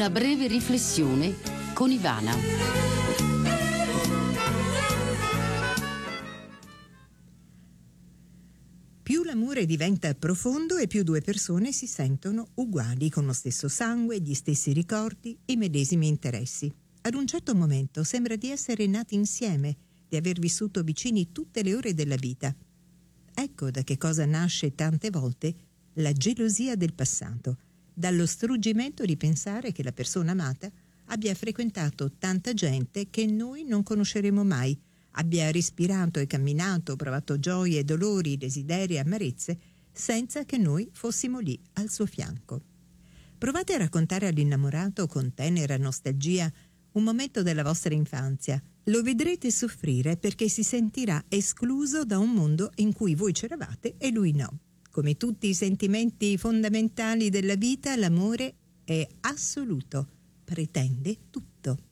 Una breve riflessione con Ivana. Più l'amore diventa profondo e più due persone si sentono uguali, con lo stesso sangue, gli stessi ricordi, i medesimi interessi. Ad un certo momento sembra di essere nati insieme, di aver vissuto vicini tutte le ore della vita. Ecco da che cosa nasce tante volte la gelosia del passato, dallo struggimento di pensare che la persona amata abbia frequentato tanta gente che noi non conosceremo mai, abbia respirato e camminato, provato gioie, dolori, desideri e amarezze, senza che noi fossimo lì al suo fianco. Provate a raccontare all'innamorato con tenera nostalgia un momento della vostra infanzia. Lo vedrete soffrire perché si sentirà escluso da un mondo in cui voi c'eravate e lui no. Come tutti i sentimenti fondamentali della vita, l'amore è assoluto, pretende tutto.